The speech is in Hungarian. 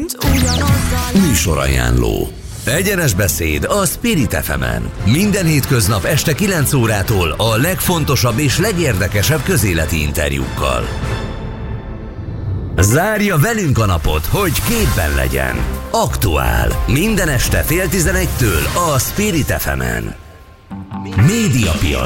megint ugyanazzal. Műsorajánló. Egyenes beszéd a Spirit FM-en. Minden hétköznap este 9 órától a legfontosabb és legérdekesebb közéleti interjúkkal. Zárja velünk a napot, hogy képben legyen. Aktuál. Minden este fél 11-től a Spirit FM-en. Médiapiac.